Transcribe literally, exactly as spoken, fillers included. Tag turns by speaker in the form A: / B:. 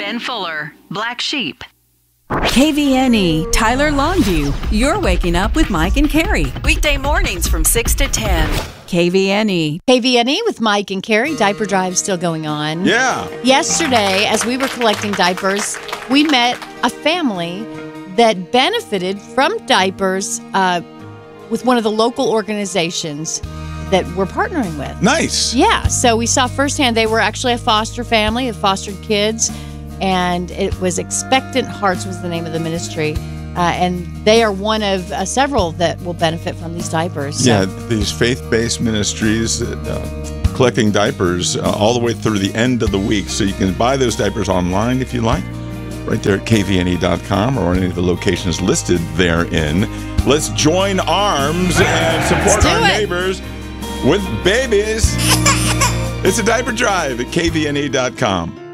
A: Ben Fuller, Black Sheep.
B: K V N E, Tyler Longview. You're waking up with Mike and Carrie. Weekday mornings from six to ten. K V N E.
C: K V N E with Mike and Carrie. Diaper drive still going on.
D: Yeah.
C: Yesterday, as we were collecting diapers, we met a family that benefited from diapers uh, with one of the local organizations that we're partnering with.
D: Nice.
C: Yeah. So we saw firsthand they were actually a foster family of fostered kids. And it was Expectant Hearts was the name of the ministry. Uh, and they are one of uh, several that will benefit from these diapers. So.
D: Yeah, these faith-based ministries uh, collecting diapers uh, all the way through the end of the week. So you can buy those diapers online if you like, right there at K V N E dot com or any of the locations listed therein. Let's join arms and support our
C: it.
D: neighbors with babies. It's a diaper drive at K V N E dot com.